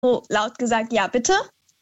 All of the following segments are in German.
so laut gesagt, ja, bitte.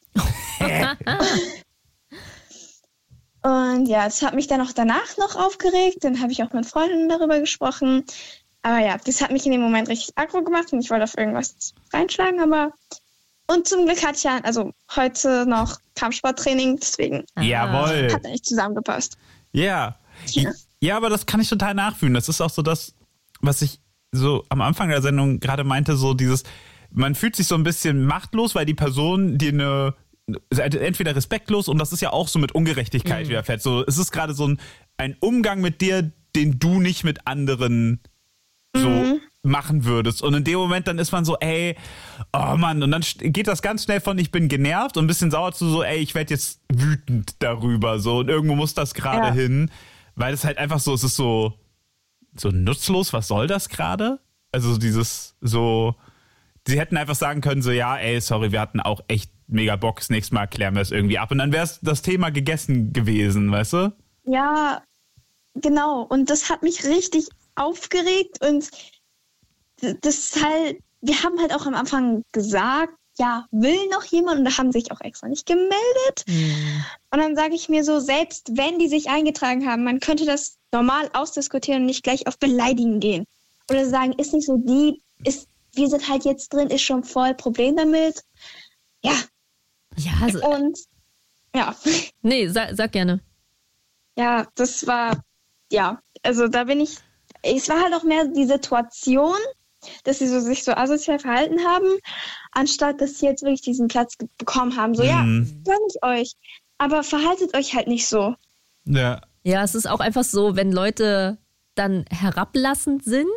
Und ja, das hat mich dann auch danach noch aufgeregt. Dann habe ich auch mit Freunden darüber gesprochen. Aber ja, das hat mich in dem Moment richtig aggro gemacht und ich wollte auf irgendwas reinschlagen. Und zum Glück hatte ich ja heute noch Kampfsporttraining, deswegen Jawohl. hat er nicht zusammengepasst. Ja. Ja, aber das kann ich total nachfühlen. Das ist auch so das, was ich so am Anfang der Sendung gerade meinte, so dieses, man fühlt sich so ein bisschen machtlos, weil die Person dir entweder respektlos und das ist ja auch so mit Ungerechtigkeit widerfährt. So, es ist gerade so ein Umgang mit dir, den du nicht mit anderen so machen würdest. Und in dem Moment dann ist man so, ey, oh Mann, und dann geht das ganz schnell von ich bin genervt und ein bisschen sauer zu so, ey, ich werde jetzt wütend darüber. So, und irgendwo muss das gerade hin, weil es halt einfach so, es ist so nutzlos, was soll das gerade? Also dieses so, sie hätten einfach sagen können, so, ja, ey, sorry, wir hatten auch echt mega Bock, das nächste Mal klären wir es irgendwie ab. Und dann wäre das Thema gegessen gewesen, weißt du? Ja, genau. Und das hat mich richtig aufgeregt und das ist halt, wir haben halt auch am Anfang gesagt, ja, will noch jemand und da haben sich auch extra nicht gemeldet. Und dann sage ich mir so, selbst wenn die sich eingetragen haben, man könnte das normal ausdiskutieren und nicht gleich auf Beleidigen gehen. Oder sagen, ist nicht so deep, wir sind halt jetzt drin, ist schon voll Problem damit. Ja. Ja, also, und ja. Nee, sag gerne. Ja, das war, also da es war halt auch mehr die Situation, dass sie sich so asozial verhalten haben, anstatt dass sie jetzt wirklich diesen Platz bekommen haben. So, ja, gönn ich euch, aber verhaltet euch halt nicht so. Ja. Ja, es ist auch einfach so, wenn Leute dann herablassend sind,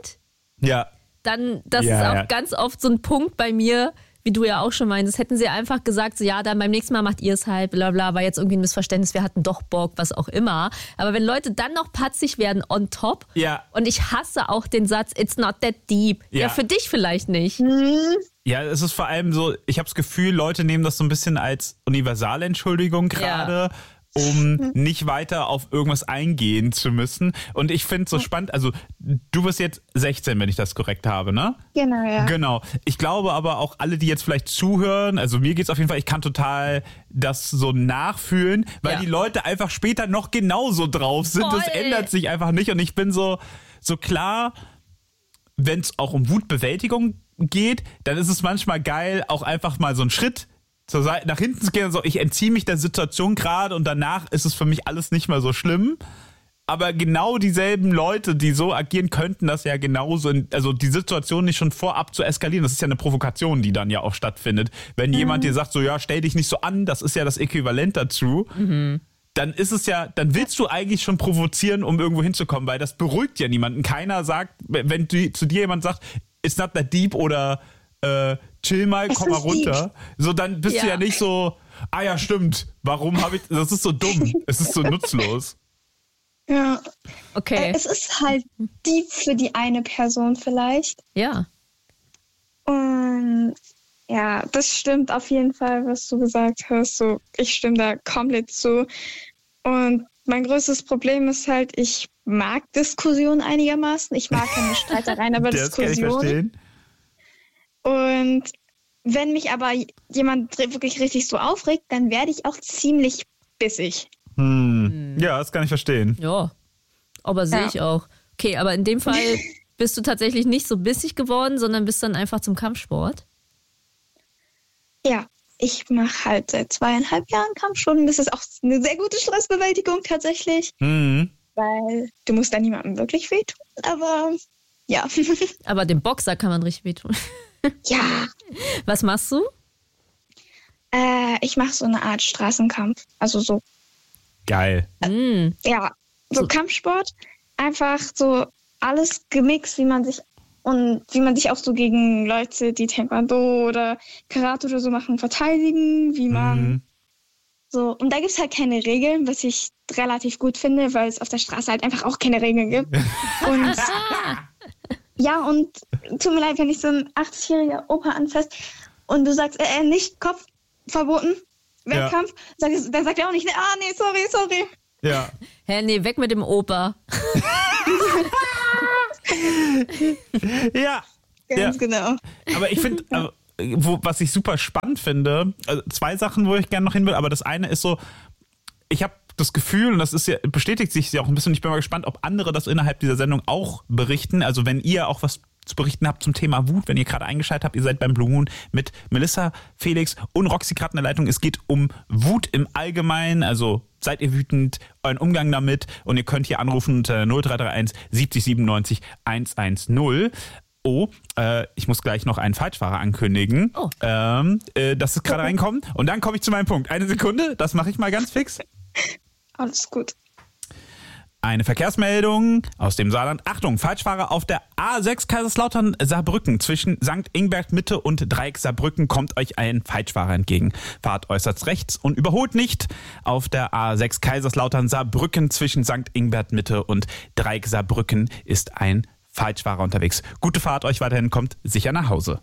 dann, das ist auch ganz oft so ein Punkt bei mir, wie du ja auch schon meintest, hätten sie einfach gesagt, so ja, dann beim nächsten Mal macht ihr es halt, bla bla, war jetzt irgendwie ein Missverständnis, wir hatten doch Bock, was auch immer. Aber wenn Leute dann noch patzig werden on top, und ich hasse auch den Satz, it's not that deep. Ja, für dich vielleicht nicht. Ja, es ist vor allem so, ich habe das Gefühl, Leute nehmen das so ein bisschen als Universalentschuldigung gerade, um nicht weiter auf irgendwas eingehen zu müssen. Und ich finde es so spannend, also du bist jetzt 16, wenn ich das korrekt habe, ne? Genau, ja. Genau. Ich glaube aber auch alle, die jetzt vielleicht zuhören, also mir geht's auf jeden Fall, ich kann total das so nachfühlen, weil die Leute einfach später noch genauso drauf sind. Voll. Das ändert sich einfach nicht und ich bin so klar, wenn es auch um Wutbewältigung geht, dann ist es manchmal geil, auch einfach mal so einen Schritt zur Seite, nach hinten zu gehen und so, ich entziehe mich der Situation gerade und danach ist es für mich alles nicht mehr so schlimm. Aber genau dieselben Leute, die so agieren, könnten das ja genauso, also die Situation nicht schon vorab zu eskalieren. Das ist ja eine Provokation, die dann ja auch stattfindet. Wenn jemand dir sagt, so ja, stell dich nicht so an, das ist ja das Äquivalent dazu, dann ist es ja, dann willst du eigentlich schon provozieren, um irgendwo hinzukommen, weil das beruhigt ja niemanden. Keiner sagt, wenn zu dir jemand sagt, it's not that deep oder chill mal, komm mal runter. So, dann bist du ja nicht so, ja, stimmt, warum habe ich, das ist so dumm, es ist so nutzlos. Ja. Okay. Es ist halt deep für die eine Person vielleicht. Ja. Und ja, das stimmt auf jeden Fall, was du gesagt hast. So, ich stimme da komplett zu. Und mein größtes Problem ist halt, ich mag Diskussionen einigermaßen. Ich mag keine Streitereien, aber Diskussionen. Das kann ich verstehen. Und wenn mich aber jemand wirklich richtig so aufregt, dann werde ich auch ziemlich bissig. Ja, das kann ich verstehen. Ja, aber sehe ich auch. Okay, aber in dem Fall bist du tatsächlich nicht so bissig geworden, sondern bist dann einfach zum Kampfsport? Ja, ich mache halt seit 2,5 Jahren Kampfsport und das ist auch eine sehr gute Stressbewältigung tatsächlich. Weil du musst da niemandem wirklich wehtun, aber ja. Aber dem Boxer kann man richtig wehtun. Ja. Was machst du? Ich mache so eine Art Straßenkampf, also so. Geil. Ja, so Kampfsport, einfach so alles gemixt, wie man sich auch so gegen Leute, die Taekwondo oder Karate oder so machen, verteidigen, wie man so. Und da gibt es halt keine Regeln, was ich relativ gut finde, weil es auf der Straße halt einfach auch keine Regeln gibt. Und ja, und tut mir leid, wenn ich so ein 80-jähriger Opa anfasst und du sagst, nicht Kopf verboten, Wettkampf, dann sagt er auch nicht, nee, sorry. Ja. Hä, nee, weg mit dem Opa. Ja. Ganz genau. Aber ich finde, was ich super spannend finde, also 2 Sachen, wo ich gerne noch hin will, aber das eine ist so, ich habe das Gefühl, und das ist ja, bestätigt sich ja auch ein bisschen, ich bin mal gespannt, ob andere das innerhalb dieser Sendung auch berichten. Also wenn ihr auch was zu berichten habt zum Thema Wut, wenn ihr gerade eingeschaltet habt, ihr seid beim Blue Moon mit Melissa, Felix und Roxy gerade in der Leitung. Es geht um Wut im Allgemeinen, also seid ihr wütend, euren Umgang damit, und ihr könnt hier anrufen unter 0331 70 97 110. Oh, ich muss gleich noch einen Falschfahrer ankündigen. Oh. Das ist gerade reinkommen. Und dann komme ich zu meinem Punkt. Eine Sekunde, das mache ich mal ganz fix. Alles gut. Eine Verkehrsmeldung aus dem Saarland. Achtung, Falschfahrer auf der A6 Kaiserslautern-Saarbrücken. Zwischen St. Ingbert Mitte und Dreieck Saarbrücken kommt euch ein Falschfahrer entgegen. Fahrt äußerst rechts und überholt nicht. Auf der A6 Kaiserslautern-Saarbrücken zwischen St. Ingbert Mitte und Dreieck Saarbrücken ist ein Falschfahrer unterwegs. Gute Fahrt euch weiterhin, kommt sicher nach Hause.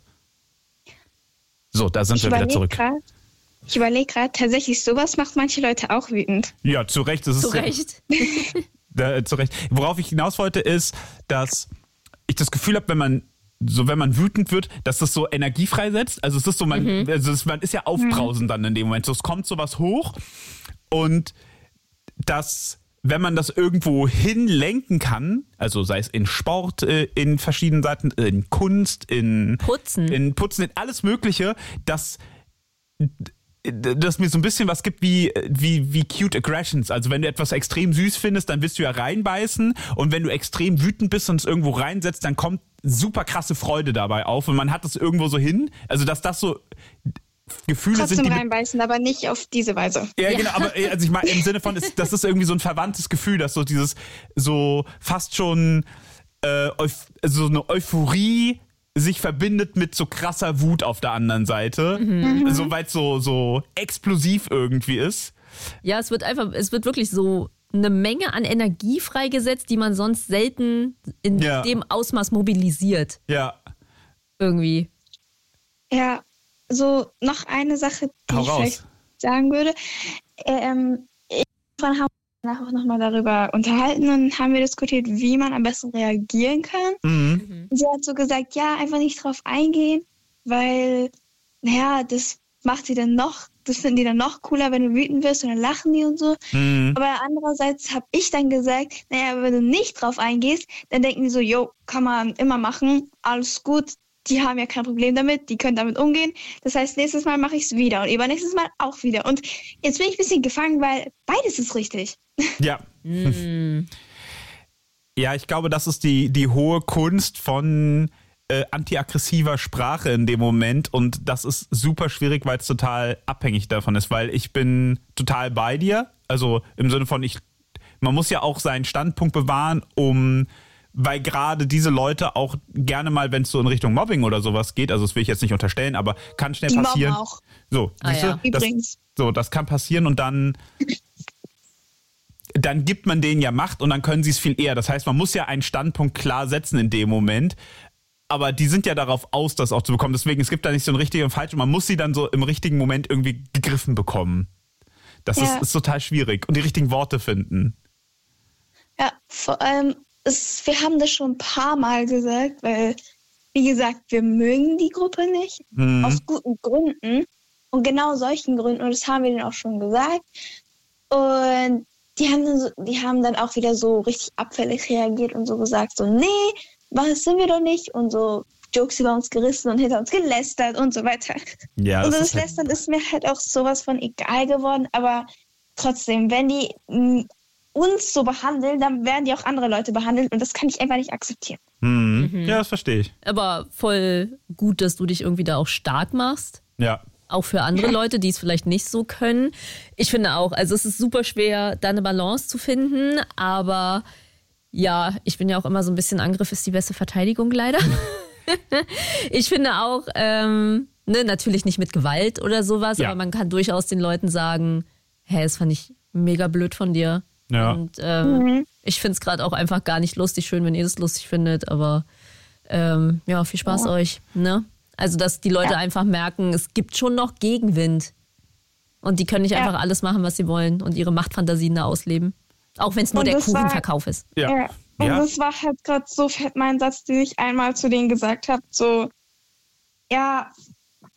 So, da sind wir wieder zurück. Ich überlege gerade, tatsächlich sowas macht manche Leute auch wütend. Ja, zu Recht. Zu Recht. Zu Recht. Worauf ich hinaus wollte, ist, dass ich das Gefühl habe, wenn man wütend wird, dass das so Energie freisetzt. Also es ist so, man ist ja aufbrausend dann in dem Moment. So, es kommt sowas hoch, und das, wenn man das irgendwo hinlenken kann, also sei es in Sport, in verschiedenen Seiten, in Kunst, in Putzen, in alles Mögliche, dass mir so ein bisschen was gibt wie cute aggressions. Also wenn du etwas extrem süß findest, dann willst du ja reinbeißen, und wenn du extrem wütend bist und es irgendwo reinsetzt, dann kommt super krasse Freude dabei auf, und man hat das irgendwo so hin. Also dass das so Gefühle trotzdem sind, die reinbeißen, aber nicht auf diese Weise. Ja, genau, aber also ich meine im Sinne von, das ist irgendwie so ein verwandtes Gefühl, dass so dieses so fast schon so eine Euphorie sich verbindet mit so krasser Wut auf der anderen Seite, so weil es so explosiv irgendwie ist. Ja, es wird wirklich so eine Menge an Energie freigesetzt, die man sonst selten in dem Ausmaß mobilisiert. Ja. Irgendwie. Ja, so noch eine Sache, die ich vielleicht sagen würde. Haben danach auch nochmal darüber unterhalten und haben wir diskutiert, wie man am besten reagieren kann. Sie hat so gesagt, ja, einfach nicht drauf eingehen, weil, das macht sie dann das finden die dann noch cooler, wenn du wütend wirst, und dann lachen die und so. Aber andererseits habe ich dann gesagt, wenn du nicht drauf eingehst, dann denken die so, kann man immer machen, alles gut, die haben ja kein Problem damit, die können damit umgehen. Das heißt, nächstes Mal mache ich es wieder und übernächstes Mal auch wieder. Und jetzt bin ich ein bisschen gefangen, weil beides ist richtig. Ja. Ja, ich glaube, das ist die hohe Kunst von antiaggressiver Sprache in dem Moment, und das ist super schwierig, weil es total abhängig davon ist, weil ich bin total bei dir, also im Sinne von, man muss ja auch seinen Standpunkt bewahren, weil gerade diese Leute auch gerne mal, wenn es so in Richtung Mobbing oder sowas geht, also das will ich jetzt nicht unterstellen, aber kann schnell passieren. Mobben auch. So, Übrigens. Das kann passieren, und dann gibt man denen ja Macht, und dann können sie es viel eher. Das heißt, man muss ja einen Standpunkt klar setzen in dem Moment, aber die sind ja darauf aus, das auch zu bekommen. Deswegen, es gibt da nicht so ein richtig und falsch, und man muss sie dann so im richtigen Moment irgendwie gegriffen bekommen. Das ist total schwierig, und die richtigen Worte finden. Ja, vor allem, wir haben das schon ein paar Mal gesagt, weil, wie gesagt, wir mögen die Gruppe nicht, aus guten Gründen, und genau solchen Gründen, und das haben wir denen auch schon gesagt, und die haben dann auch wieder so richtig abfällig reagiert und so gesagt, so, nee, was sind wir doch nicht, und so Jokes über uns gerissen und hinter uns gelästert und so weiter. Ja, und das Lästern ist mir halt auch sowas von egal geworden, aber trotzdem, wenn die uns so behandeln, dann werden die auch andere Leute behandelt, und das kann ich einfach nicht akzeptieren. Ja, das verstehe ich. Aber voll gut, dass du dich irgendwie da auch stark machst. Ja. Auch für andere Leute, die es vielleicht nicht so können. Ich finde auch, also es ist super schwer, da eine Balance zu finden, aber ja, ich bin ja auch immer so ein bisschen, Angriff ist die beste Verteidigung, leider. Ich finde auch, natürlich nicht mit Gewalt oder sowas, aber man kann durchaus den Leuten sagen, das fand ich mega blöd von dir. Ja. Und ich finde es gerade auch einfach gar nicht lustig. Schön, wenn ihr das lustig findet, aber viel Spaß euch. Ne? Also, dass die Leute einfach merken, es gibt schon noch Gegenwind. Und die können nicht einfach alles machen, was sie wollen, und ihre Machtfantasien da ausleben. Auch wenn es nur der Kuchenverkauf ist. Ja. Und das war halt gerade so fett mein Satz, den ich einmal zu denen gesagt habe. So,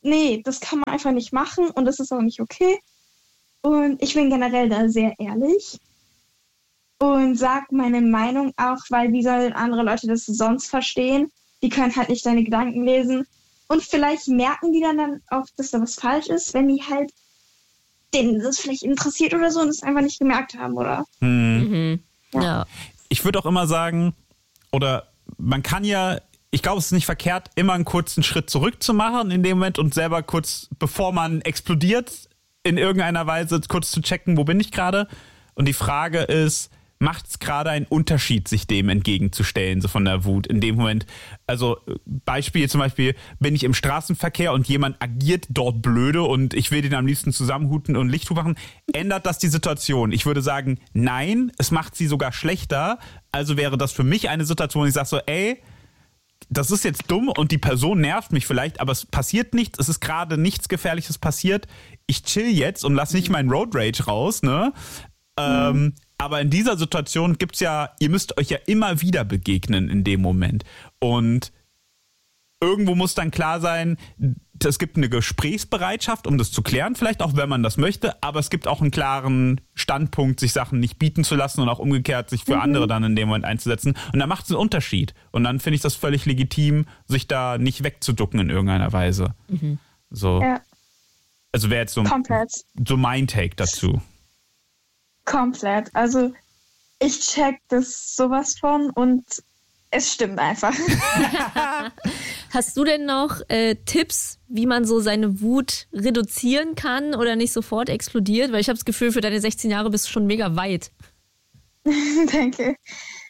nee, das kann man einfach nicht machen und das ist auch nicht okay. Und ich bin generell da sehr ehrlich und sag meine Meinung auch, weil wie sollen andere Leute das sonst verstehen? Die können halt nicht deine Gedanken lesen. Und vielleicht merken die dann auch, dass da was falsch ist, wenn die halt denen das vielleicht interessiert oder so und es einfach nicht gemerkt haben, oder? Ja. Ich würde auch immer sagen, oder man kann ja, ich glaube, es ist nicht verkehrt, immer einen kurzen Schritt zurück zu machen in dem Moment und selber kurz, bevor man explodiert, in irgendeiner Weise kurz zu checken, wo bin ich gerade? Und die Frage ist, macht es gerade einen Unterschied, sich dem entgegenzustellen, so von der Wut in dem Moment? Also Beispiel zum Beispiel, bin ich im Straßenverkehr und jemand agiert dort blöde und ich will den am liebsten zusammenhuten und Licht machen. Ändert das die Situation? Ich würde sagen, nein, es macht sie sogar schlechter. Also wäre das für mich eine Situation, wo ich sage so, ey, das ist jetzt dumm und die Person nervt mich vielleicht, aber es passiert nichts, es ist gerade nichts Gefährliches passiert. Ich chill jetzt und lass nicht meinen Road Rage raus, ne? Aber in dieser Situation gibt's ja, ihr müsst euch ja immer wieder begegnen in dem Moment. Und irgendwo muss dann klar sein, es gibt eine Gesprächsbereitschaft, um das zu klären, vielleicht auch, wenn man das möchte, aber es gibt auch einen klaren Standpunkt, sich Sachen nicht bieten zu lassen und auch umgekehrt, sich für andere dann in dem Moment einzusetzen. Und da macht es einen Unterschied. Und dann finde ich das völlig legitim, sich da nicht wegzuducken in irgendeiner Weise. So. Ja. Also wäre jetzt so mein Take dazu. Komplett. Also ich check das sowas von und es stimmt einfach. Hast du denn noch Tipps, wie man so seine Wut reduzieren kann oder nicht sofort explodiert? Weil ich habe das Gefühl, für deine 16 Jahre bist du schon mega weit. Danke.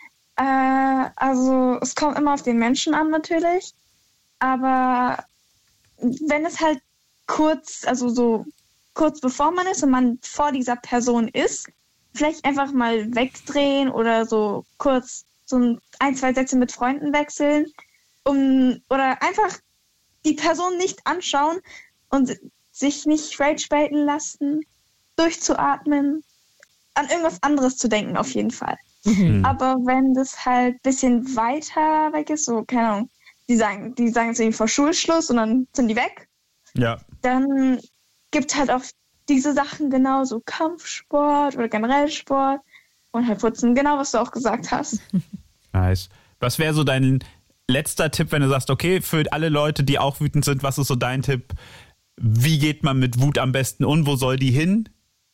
Also es kommt immer auf den Menschen an natürlich. Aber wenn es halt kurz bevor man ist und man vor dieser Person ist, vielleicht einfach mal wegdrehen oder so kurz so ein, zwei Sätze mit Freunden wechseln oder einfach die Person nicht anschauen und sich nicht rage-baiten lassen, durchzuatmen, an irgendwas anderes zu denken auf jeden Fall. Aber wenn das halt ein bisschen weiter weg ist, so, keine Ahnung, die sagen es irgendwie vor Schulschluss und dann sind die weg, dann gibt halt auch diese Sachen genauso Kampfsport oder generell Sport und halt putzen, genau was du auch gesagt hast. Nice. Was wäre so dein letzter Tipp, wenn du sagst, okay, für alle Leute, die auch wütend sind, was ist so dein Tipp? Wie geht man mit Wut am besten um? Wo soll die hin?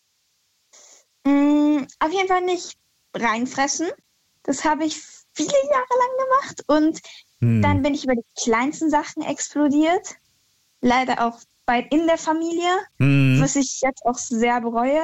Auf jeden Fall nicht reinfressen. Das habe ich viele Jahre lang gemacht und dann bin ich über die kleinsten Sachen explodiert. Leider auch bald in der Familie, was ich jetzt auch sehr bereue.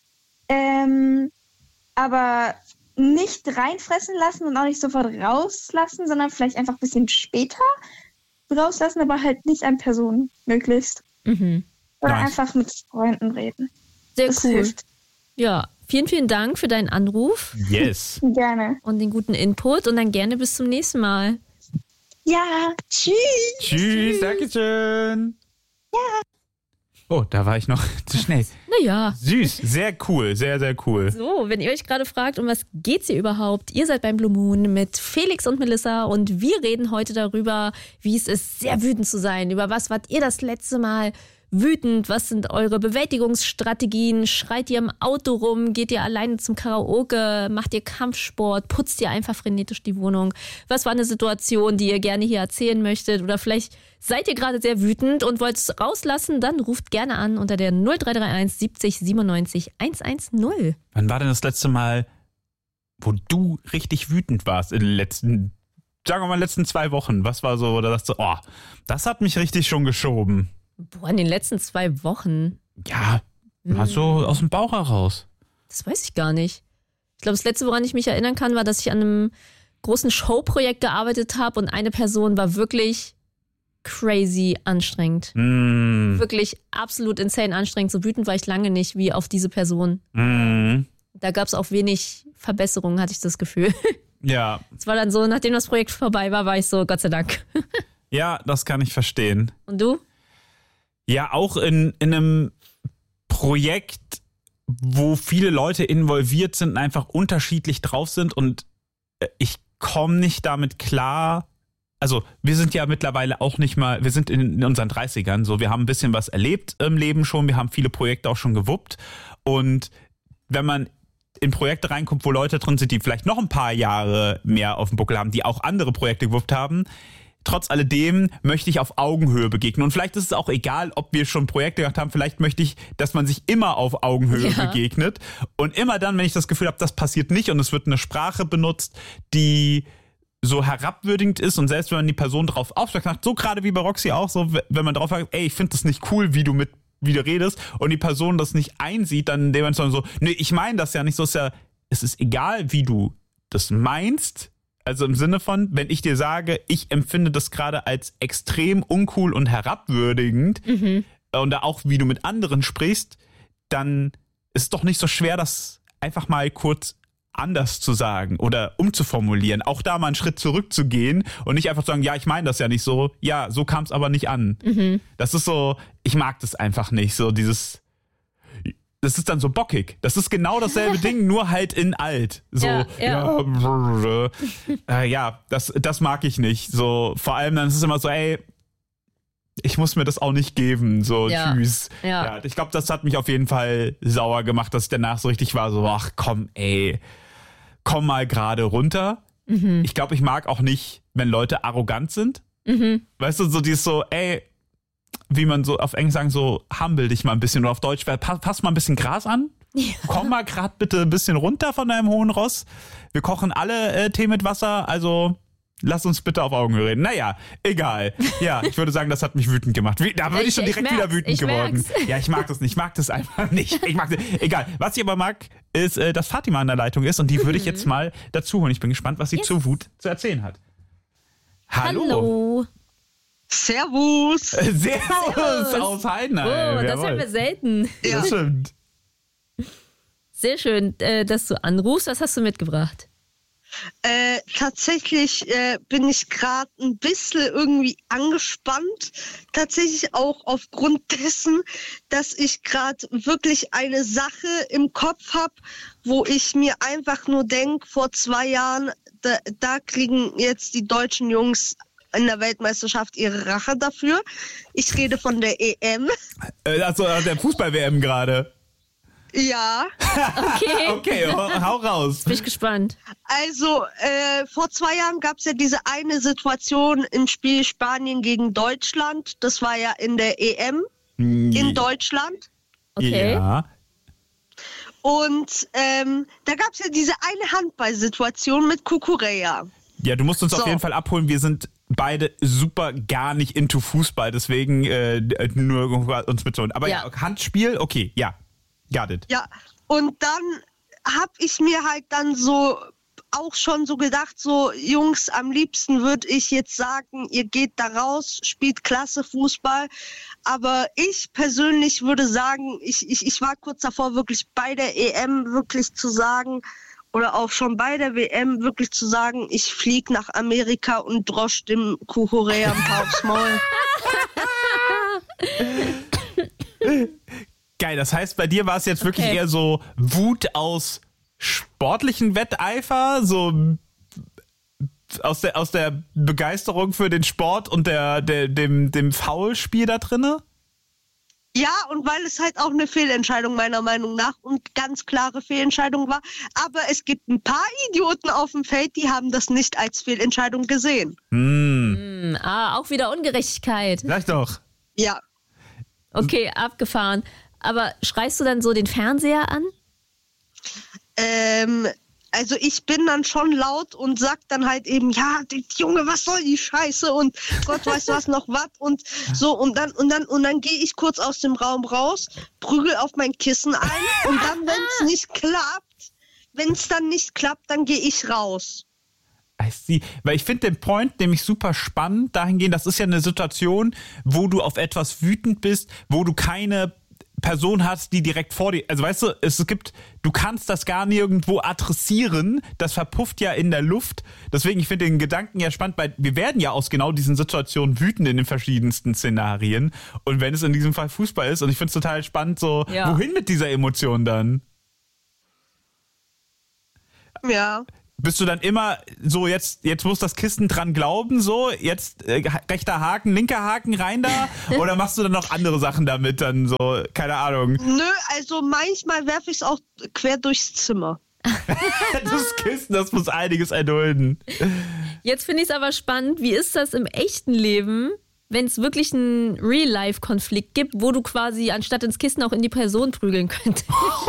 Aber nicht reinfressen lassen und auch nicht sofort rauslassen, sondern vielleicht einfach ein bisschen später rauslassen, aber halt nicht an Personen möglichst. Oder einfach mit Freunden reden. Sehr das cool. Hilft. Ja, vielen, vielen Dank für deinen Anruf. Yes. Gerne. Und den guten Input und dann gerne bis zum nächsten Mal. Ja, tschüss. Tschüss, Dankeschön. Ja. Oh, da war ich noch zu schnell. Naja. Süß, sehr cool, sehr, sehr cool. So, wenn ihr euch gerade fragt, um was geht's hier überhaupt? Ihr seid beim Blue Moon mit Felix und Melissa und wir reden heute darüber, wie es ist, sehr wütend zu sein. Über was wart ihr das letzte Mal wütend? Was sind eure Bewältigungsstrategien? Schreit ihr im Auto rum? Geht ihr alleine zum Karaoke? Macht ihr Kampfsport? Putzt ihr einfach frenetisch die Wohnung? Was war eine Situation, die ihr gerne hier erzählen möchtet? Oder vielleicht seid ihr gerade sehr wütend und wollt es rauslassen? Dann ruft gerne an unter der 0331 70 97 110. Wann war denn das letzte Mal, wo du richtig wütend warst in den letzten, sagen wir mal, letzten 2 Wochen? Was war so, oder sagst du, oh, das hat mich richtig schon geschoben? Boah, in den letzten 2 Wochen? Ja, mal so aus dem Bauch heraus. Das weiß ich gar nicht. Ich glaube, das Letzte, woran ich mich erinnern kann, war, dass ich an einem großen Showprojekt gearbeitet habe und eine Person war wirklich crazy anstrengend. Wirklich absolut insane anstrengend. So wütend war ich lange nicht wie auf diese Person. Da gab es auch wenig Verbesserungen, hatte ich das Gefühl. Ja. Es war dann so, nachdem das Projekt vorbei war, war ich so, Gott sei Dank. Ja, das kann ich verstehen. Und du? Ja, auch in einem Projekt, wo viele Leute involviert sind und einfach unterschiedlich drauf sind und ich komme nicht damit klar. also wir sind ja mittlerweile auch nicht mal, wir sind in unseren 30ern, so, wir haben ein bisschen was erlebt im Leben schon, wir haben viele Projekte auch schon gewuppt und wenn man in Projekte reinkommt, wo Leute drin sind, die vielleicht noch ein paar Jahre mehr auf dem Buckel haben, die auch andere Projekte gewuppt haben, trotz alledem möchte ich auf Augenhöhe begegnen. Und vielleicht ist es auch egal, ob wir schon Projekte gemacht haben. Vielleicht möchte ich, dass man sich immer auf Augenhöhe begegnet. Und immer dann, wenn ich das Gefühl habe, das passiert nicht und es wird eine Sprache benutzt, die so herabwürdigend ist und selbst wenn man die Person drauf aufmerksam macht, so gerade wie bei Roxy auch, so wenn man drauf sagt, ey, ich finde das nicht cool, wie du redest und die Person das nicht einsieht, dann dementsprechend so, nee, ich meine das ja nicht, so ist ja, es ist egal, wie du das meinst. Also im Sinne von, wenn ich dir sage, ich empfinde das gerade als extrem uncool und herabwürdigend und da auch, wie du mit anderen sprichst, dann ist es doch nicht so schwer, das einfach mal kurz anders zu sagen oder umzuformulieren. Auch da mal einen Schritt zurückzugehen und nicht einfach zu sagen, ja, ich meine das ja nicht so. Ja, so kam es aber nicht an. Das ist so, ich mag das einfach nicht, so dieses... Das ist dann so bockig. Das ist genau dasselbe Ding, nur halt in alt. So, das mag ich nicht. So, vor allem dann ist es immer so, ey, ich muss mir das auch nicht geben. So, tschüss. Ja, ich glaube, das hat mich auf jeden Fall sauer gemacht, dass ich danach so richtig war, so, ach komm, ey, komm mal gerade runter. Ich glaube, ich mag auch nicht, wenn Leute arrogant sind. Weißt du, so dieses so, ey, wie man so auf Englisch sagen, so humble dich mal ein bisschen oder auf Deutsch, pass mal ein bisschen Gras an. Ja. Komm mal gerade bitte ein bisschen runter von deinem hohen Ross. Wir kochen alle Tee mit Wasser, also lass uns bitte auf Augenhöhe reden. Naja, egal. Ja, ich würde sagen, das hat mich wütend gemacht. Da würde ich schon direkt wieder wütend geworden. Ja, ich mag das nicht. Ich mag das einfach nicht. Egal. Was ich aber mag, ist, dass Fatima an der Leitung ist und die würde ich jetzt mal dazu holen. Ich bin gespannt, was sie zur Wut zu erzählen hat. Hallo. Servus. Servus aus Heidenheim. Oh, das haben wir selten. Ja. Das stimmt. Sehr schön, dass du anrufst. Was hast du mitgebracht? Tatsächlich bin ich gerade ein bisschen irgendwie angespannt. Tatsächlich auch aufgrund dessen, dass ich gerade wirklich eine Sache im Kopf habe, wo ich mir einfach nur denke, vor 2 Jahren, da kriegen jetzt die deutschen Jungs in der Weltmeisterschaft ihre Rache dafür. Ich rede von der EM. Also der Fußball-WM gerade. Ja. Okay, hau raus. Bin ich gespannt. Also, vor 2 Jahren gab es ja diese eine Situation im Spiel Spanien gegen Deutschland. Das war ja in der EM in Deutschland. Okay. Ja. Und da gab es ja diese eine Handball-Situation mit Cucurella. Ja, du musst uns auf jeden Fall abholen. Wir sind beide super gar nicht into Fußball, deswegen nur uns mitzuholen. Aber ja, Handspiel, okay, ja. Got it. Ja, und dann habe ich mir halt dann so auch schon so gedacht, so Jungs, am liebsten würde ich jetzt sagen, ihr geht da raus, spielt klasse Fußball. Aber ich persönlich würde sagen, ich war kurz davor, wirklich bei der EM wirklich zu sagen, oder auch schon bei der WM wirklich zu sagen, ich fliege nach Amerika und drosch dem Cucurella ein paar aufs Maul. Geil, das heißt, bei dir war es jetzt wirklich eher so Wut aus sportlichen Wetteifer, so aus der Begeisterung für den Sport und dem Foulspiel da drinne? Ja, und weil es halt auch eine Fehlentscheidung meiner Meinung nach und ganz klare Fehlentscheidung war. Aber es gibt ein paar Idioten auf dem Feld, die haben das nicht als Fehlentscheidung gesehen. Auch wieder Ungerechtigkeit. Sag doch. Ja. Okay, abgefahren. Aber schreist du dann so den Fernseher an? Also ich bin dann schon laut und sag dann halt eben, ja, Junge, was soll die Scheiße und Gott weiß was noch was und so und dann gehe ich kurz aus dem Raum raus, prügel auf mein Kissen ein und dann, wenn es dann nicht klappt, dann gehe ich raus. Weil ich finde den Point nämlich super spannend dahingehend, das ist ja eine Situation, wo du auf etwas wütend bist, wo du keine Person hast, die direkt vor dir, also weißt du, du kannst das gar nirgendwo adressieren, das verpufft ja in der Luft, deswegen, ich finde den Gedanken ja spannend, weil wir werden ja aus genau diesen Situationen wütend in den verschiedensten Szenarien und wenn es in diesem Fall Fußball ist und ich finde es total spannend, so, wohin mit dieser Emotion dann? Ja. bist du dann immer so, jetzt muss das Kissen dran glauben, so, jetzt rechter Haken, linker Haken rein da? Oder machst du dann noch andere Sachen damit, dann so, keine Ahnung? Nö, also manchmal werfe ich es auch quer durchs Zimmer. Das Kissen, das muss einiges erdulden. Jetzt finde ich es aber spannend, wie ist das im echten Leben, wenn es wirklich einen Real-Life-Konflikt gibt, wo du quasi anstatt ins Kissen auch in die Person prügeln könntest?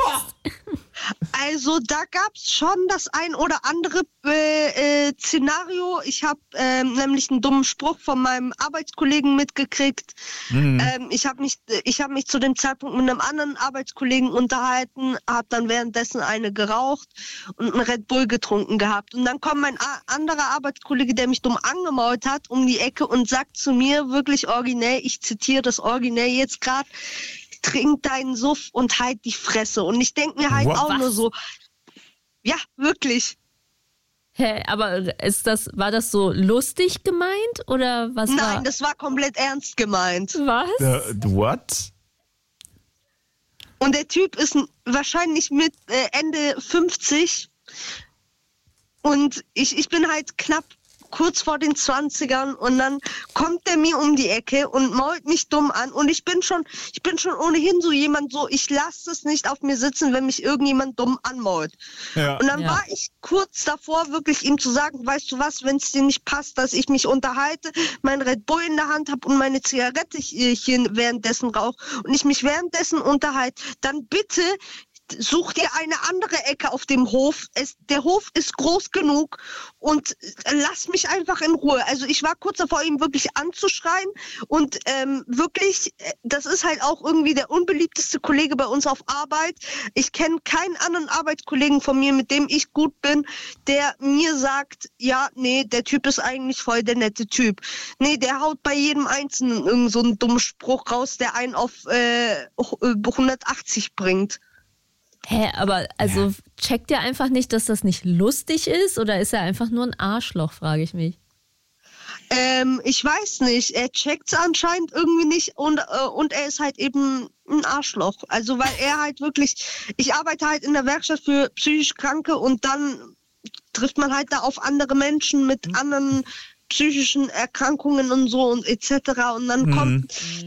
Also da gab es schon das ein oder andere Szenario. Ich habe nämlich einen dummen Spruch von meinem Arbeitskollegen mitgekriegt. Ich habe mich zu dem Zeitpunkt mit einem anderen Arbeitskollegen unterhalten, habe dann währenddessen eine geraucht und einen Red Bull getrunken gehabt. Und dann kommt mein anderer Arbeitskollege, der mich dumm angemault hat, um die Ecke und sagt zu mir wirklich originell, ich zitiere das originell jetzt gerade, trink deinen Suff und halt die Fresse. Und ich denke mir halt nur so, ja, wirklich. Hä, aber war das so lustig gemeint oder was? Nein, das war komplett ernst gemeint. Was? What? Und der Typ ist wahrscheinlich mit Ende 50 und ich bin halt knapp kurz vor den 20ern und dann kommt der mir um die Ecke und mault mich dumm an und ich bin schon ohnehin so jemand so, ich lasse es nicht auf mir sitzen, wenn mich irgendjemand dumm anmault. Ja. Und dann war ich kurz davor, wirklich ihm zu sagen, weißt du was, wenn es dir nicht passt, dass ich mich unterhalte, mein Red Bull in der Hand habe und meine Zigarette hier währenddessen rauche und ich mich währenddessen unterhalte, dann bitte such dir eine andere Ecke auf dem Hof. Der Hof ist groß genug und lass mich einfach in Ruhe. Also ich war kurz davor, ihn wirklich anzuschreien und wirklich, das ist halt auch irgendwie der unbeliebteste Kollege bei uns auf Arbeit. Ich kenne keinen anderen Arbeitskollegen von mir, mit dem ich gut bin, der mir sagt, ja, nee, der Typ ist eigentlich voll der nette Typ. Nee, der haut bei jedem Einzelnen irgend so einen dummen Spruch raus, der einen auf 180 bringt. Hä, aber also checkt ihr einfach nicht, dass das nicht lustig ist oder ist er einfach nur ein Arschloch, frage ich mich. Ich weiß nicht, er checkt es anscheinend irgendwie nicht und er ist halt eben ein Arschloch. Also weil er halt wirklich, ich arbeite halt in der Werkstatt für psychisch Kranke und dann trifft man halt da auf andere Menschen mit anderen psychischen Erkrankungen und so und etc. Und dann kommt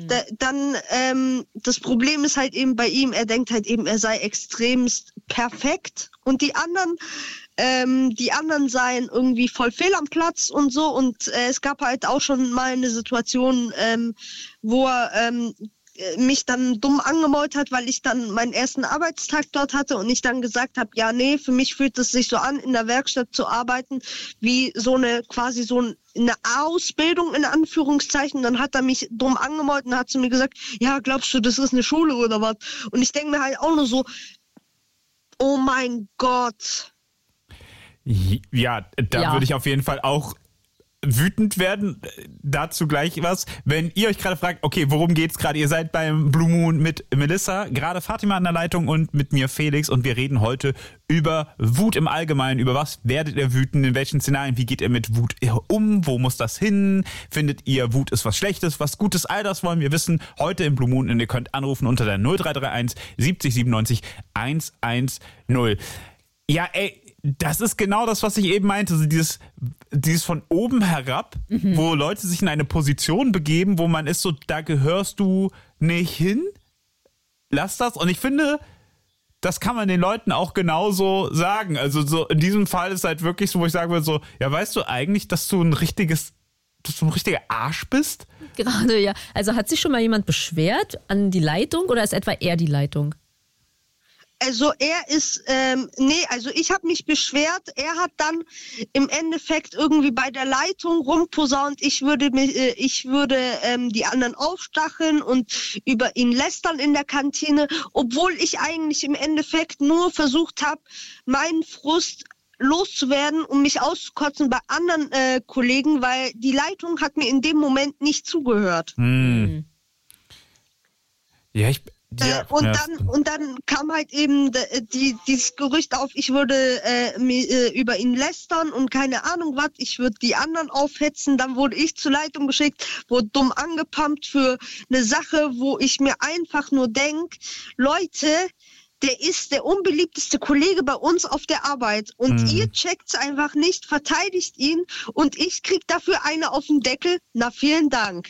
das Problem ist halt eben bei ihm, er denkt halt eben, er sei extremst perfekt und die anderen seien irgendwie voll fehl am Platz und so und es gab halt auch schon mal eine Situation, wo er mich dann dumm angemault hat, weil ich dann meinen ersten Arbeitstag dort hatte und ich dann gesagt habe, ja, nee, für mich fühlt es sich so an, in der Werkstatt zu arbeiten, wie quasi so eine Ausbildung in Anführungszeichen. Dann hat er mich dumm angemault und hat zu mir gesagt, ja, glaubst du, das ist eine Schule oder was? Und ich denke mir halt auch nur so, oh mein Gott. Ja, da würde ich auf jeden Fall auch wütend werden. Dazu gleich was. Wenn ihr euch gerade fragt, okay, worum geht's gerade? Ihr seid beim Blue Moon mit Melissa, gerade Fatima an der Leitung und mit mir Felix und wir reden heute über Wut im Allgemeinen. Über was werdet ihr wütend? In welchen Szenarien? Wie geht ihr mit Wut um? Wo muss das hin? Findet ihr, Wut ist was Schlechtes, was Gutes? All das wollen wir wissen. Heute im Blue Moon und ihr könnt anrufen unter der 0331 70 97 110. Ja, ey, das ist genau das, was ich eben meinte. Also dieses von oben herab, wo Leute sich in eine Position begeben, wo man ist so, da gehörst du nicht hin. Lass das. Und ich finde, das kann man den Leuten auch genauso sagen. Also so in diesem Fall ist halt wirklich so, wo ich sagen würde, so, ja, weißt du eigentlich, dass du ein richtiger Arsch bist? Gerade, ja. Also hat sich schon mal jemand beschwert an die Leitung oder ist etwa er die Leitung? Also er ist, also ich habe mich beschwert, er hat dann im Endeffekt irgendwie bei der Leitung rumposaunt, ich würde die anderen aufstacheln und über ihn lästern in der Kantine, obwohl ich eigentlich im Endeffekt nur versucht habe, meinen Frust loszuwerden, um mich auszukotzen bei anderen Kollegen, weil die Leitung hat mir in dem Moment nicht zugehört. Ja, und dann kam halt eben dieses Gerücht auf, ich würde über ihn lästern und keine Ahnung was, ich würde die anderen aufhetzen, dann wurde ich zur Leitung geschickt, wurde dumm angepumpt für eine Sache, wo ich mir einfach nur denke, Leute, der ist der unbeliebteste Kollege bei uns auf der Arbeit und ihr checkt's einfach nicht, verteidigt ihn und ich krieg dafür eine auf den Deckel. Na, vielen Dank.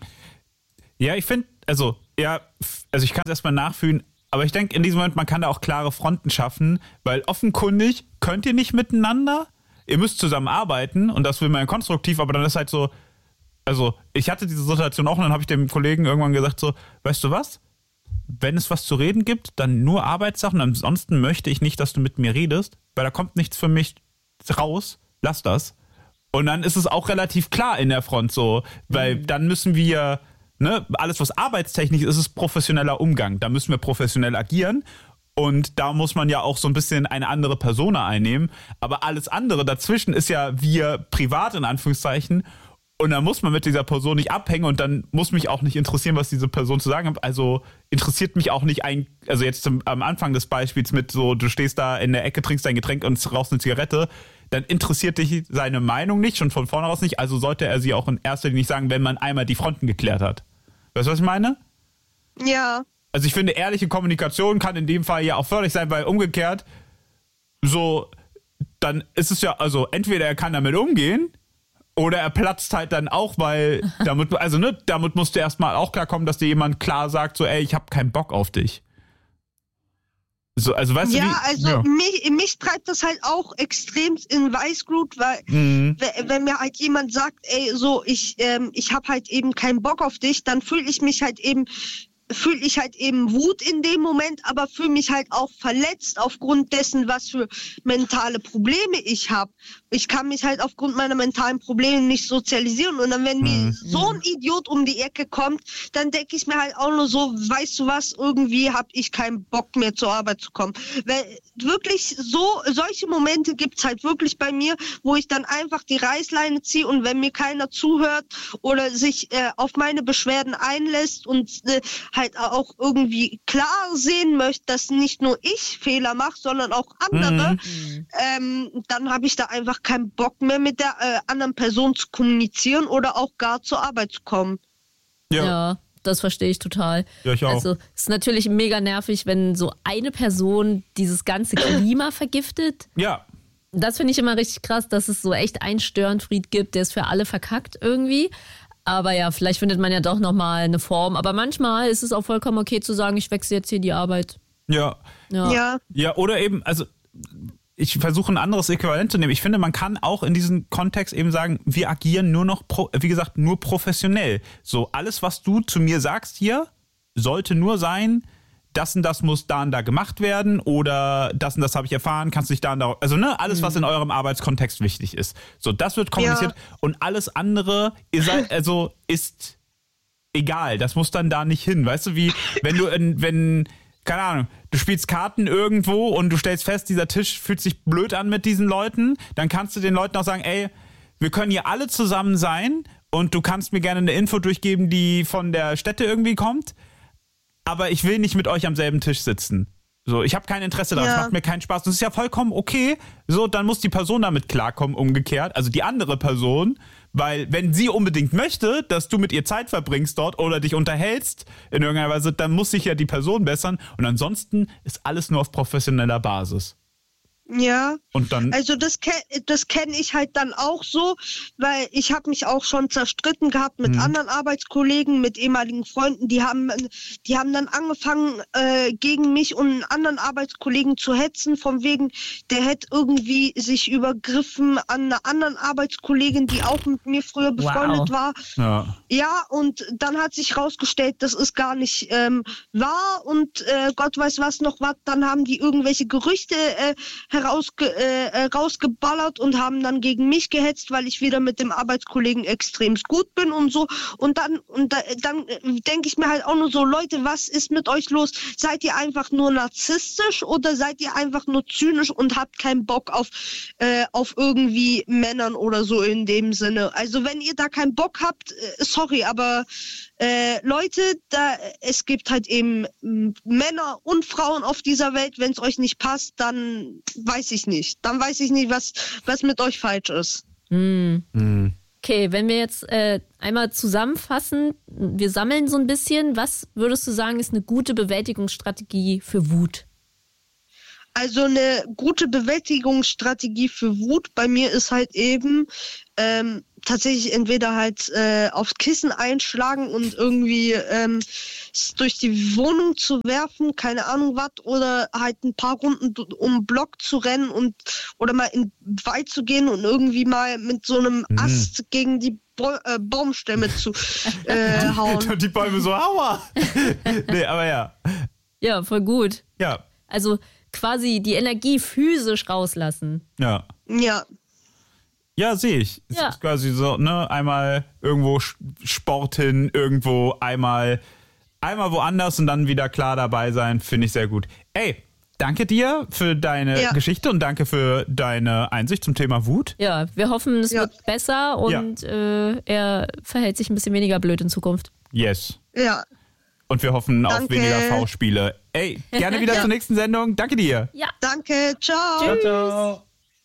Ja, ich finde, also ich kann es erstmal nachfühlen, aber ich denke in diesem Moment, man kann da auch klare Fronten schaffen, weil offenkundig könnt ihr nicht miteinander, ihr müsst zusammen arbeiten und das will man ja konstruktiv, aber dann ist halt so, also ich hatte diese Situation auch und dann habe ich dem Kollegen irgendwann gesagt so, weißt du was? Wenn es was zu reden gibt, dann nur Arbeitssachen, ansonsten möchte ich nicht, dass du mit mir redest, weil da kommt nichts für mich raus, lass das. Und dann ist es auch relativ klar in der Front so, weil dann müssen wir, ne, alles was arbeitstechnisch ist, ist professioneller Umgang. Da müssen wir professionell agieren und da muss man ja auch so ein bisschen eine andere Persona einnehmen. Aber alles andere dazwischen ist ja wir privat in Anführungszeichen und dann muss man mit dieser Person nicht abhängen und dann muss mich auch nicht interessieren, was diese Person zu sagen hat. Also interessiert mich auch nicht also jetzt am Anfang des Beispiels mit so, du stehst da in der Ecke, trinkst dein Getränk und rauchst eine Zigarette, dann interessiert dich seine Meinung nicht, schon von vornherein nicht. Also sollte er sie auch in erster Linie nicht sagen, wenn man einmal die Fronten geklärt hat. Weißt du, was ich meine? Ja. Also ich finde, ehrliche Kommunikation kann in dem Fall ja auch förderlich sein, weil umgekehrt so, dann ist es ja, also entweder er kann damit umgehen oder er platzt halt dann auch, weil damit musst du erstmal auch klarkommen, dass dir jemand klar sagt, so ey, ich hab keinen Bock auf dich. So, also weißt du wie? Also mich treibt das halt auch extrem in Weißglut, weil wenn mir halt jemand sagt, ey, so ich hab halt eben keinen Bock auf dich, dann fühle ich halt eben Wut in dem Moment, aber fühle mich halt auch verletzt aufgrund dessen, was für mentale Probleme ich habe. Ich kann mich halt aufgrund meiner mentalen Probleme nicht sozialisieren und dann, wenn mir so ein Idiot um die Ecke kommt, dann denke ich mir halt auch nur so, weißt du was, irgendwie habe ich keinen Bock mehr zur Arbeit zu kommen. Weil wirklich solche Momente gibt's halt wirklich bei mir, wo ich dann einfach die Reißleine ziehe und wenn mir keiner zuhört oder sich auf meine Beschwerden einlässt und halt auch irgendwie klar sehen möchte, dass nicht nur ich Fehler mache, sondern auch andere, dann habe ich da einfach keinen Bock mehr mit der anderen Person zu kommunizieren oder auch gar zur Arbeit zu kommen. Ja, das verstehe ich total. Ja, ich auch. Also es ist natürlich mega nervig, wenn so eine Person dieses ganze Klima vergiftet. Ja. Das finde ich immer richtig krass, dass es so echt einen Störenfried gibt, der ist für alle verkackt irgendwie. Aber ja, vielleicht findet man ja doch nochmal eine Form. Aber manchmal ist es auch vollkommen okay zu sagen, ich wechsle jetzt hier die Arbeit. Ja, oder eben, also ich versuche ein anderes Äquivalent zu nehmen. Ich finde, man kann auch in diesem Kontext eben sagen, wir agieren nur noch, wie gesagt, nur professionell. So, alles, was du zu mir sagst hier, sollte nur sein, das und das muss da und da gemacht werden oder das und das habe ich erfahren, kannst du dich da und da, also ne, alles, was in eurem Arbeitskontext wichtig ist. So, das wird kommuniziert und alles andere ist egal. Das muss dann da nicht hin. Weißt du, wie, keine Ahnung, du spielst Karten irgendwo und du stellst fest, dieser Tisch fühlt sich blöd an mit diesen Leuten, dann kannst du den Leuten auch sagen, ey, wir können hier alle zusammen sein und du kannst mir gerne eine Info durchgeben, die von der Stätte irgendwie kommt, aber ich will nicht mit euch am selben Tisch sitzen. So, ich habe kein Interesse daran, es macht mir keinen Spaß. Das ist ja vollkommen okay. So, dann muss die Person damit klarkommen, umgekehrt, also die andere Person, weil wenn sie unbedingt möchte, dass du mit ihr Zeit verbringst dort oder dich unterhältst in irgendeiner Weise, dann muss sich ja die Person bessern und ansonsten ist alles nur auf professioneller Basis. Ja, und dann, also das kenne ich halt dann auch so, weil ich habe mich auch schon zerstritten gehabt mit anderen Arbeitskollegen, mit ehemaligen Freunden, die haben dann angefangen gegen mich und einen anderen Arbeitskollegen zu hetzen, von wegen, der hätte irgendwie sich übergriffen an einer anderen Arbeitskollegin, die auch mit mir früher befreundet war. Ja, und dann hat sich rausgestellt, das ist gar nicht wahr und Gott weiß was noch was, dann haben die irgendwelche Gerüchte rausgeballert und haben dann gegen mich gehetzt, weil ich wieder mit dem Arbeitskollegen extremst gut bin und so. Und dann denke ich mir halt auch nur so, Leute, was ist mit euch los? Seid ihr einfach nur narzisstisch oder seid ihr einfach nur zynisch und habt keinen Bock auf irgendwie Männern oder so in dem Sinne? Also wenn ihr da keinen Bock habt, sorry, aber Leute, es gibt halt eben Männer und Frauen auf dieser Welt. Wenn es euch nicht passt, dann weiß ich nicht. Dann weiß ich nicht, was mit euch falsch ist. Okay, wenn wir jetzt einmal zusammenfassen, wir sammeln so ein bisschen. Was würdest du sagen, ist eine gute Bewältigungsstrategie für Wut? Also eine gute Bewältigungsstrategie für Wut bei mir ist halt eben tatsächlich entweder halt aufs Kissen einschlagen und irgendwie es durch die Wohnung zu werfen, keine Ahnung was, oder halt ein paar Runden um den Block zu rennen oder mal in den Wald zu gehen und irgendwie mal mit so einem Ast gegen die Baumstämme zu hauen. Die Bäume so, aua! Nee, aber ja. Ja, voll gut. Ja. Also quasi die Energie physisch rauslassen. Ja. Ja. Ja, sehe ich. Es ist quasi so, ne, einmal irgendwo Sport hin, irgendwo einmal woanders und dann wieder klar dabei sein, finde ich sehr gut. Ey, danke dir für deine Geschichte und danke für deine Einsicht zum Thema Wut. Ja, wir hoffen, es wird besser und er verhält sich ein bisschen weniger blöd in Zukunft. Yes. Ja. Und wir hoffen auf weniger V-Spiele. Ey, gerne wieder zur nächsten Sendung. Danke dir. Ja. Danke, ciao. Tschüss. Ciao.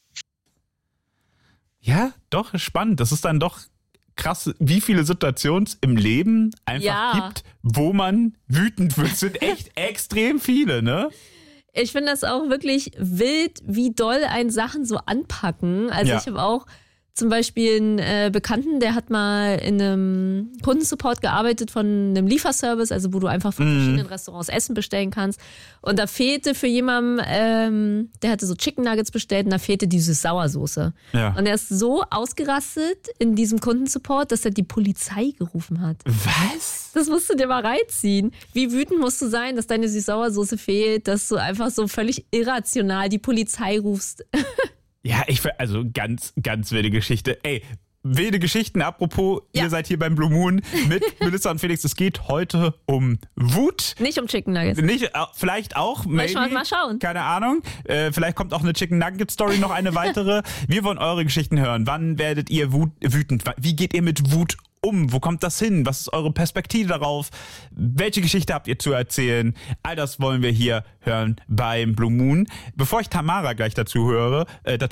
Ja, doch, spannend. Das ist dann doch krass, wie viele Situationen es im Leben einfach gibt, wo man wütend wird. Es sind echt extrem viele, ne? Ich finde das auch wirklich wild, wie doll einen Sachen so anpacken. Also ich habe auch zum Beispiel einen Bekannten, der hat mal in einem Kundensupport gearbeitet von einem Lieferservice, also wo du einfach von verschiedenen Restaurants Essen bestellen kannst. Und da fehlte für jemanden, der hatte so Chicken Nuggets bestellt und da fehlte diese Sauersoße. Ja. Und er ist so ausgerastet in diesem Kundensupport, dass er die Polizei gerufen hat. Was? Das musst du dir mal reinziehen. Wie wütend musst du sein, dass deine Süß-Sauersoße fehlt, dass du einfach so völlig irrational die Polizei rufst. Ja, also ganz, ganz wilde Geschichte. Ey, wilde Geschichten, apropos, ihr seid hier beim Blue Moon mit Melissa und Felix. Es geht heute um Wut. Nicht um Chicken Nuggets. Nicht, vielleicht auch, maybe. Mal schauen. Keine Ahnung. Vielleicht kommt auch eine Chicken Nugget Story, noch eine weitere. Wir wollen eure Geschichten hören. Wann werdet ihr wütend? Wie geht ihr mit Wut um? Wo kommt das hin? Was ist eure Perspektive darauf? Welche Geschichte habt ihr zu erzählen? All das wollen wir hier hören beim Blue Moon. Bevor ich Tamara gleich dazu hole,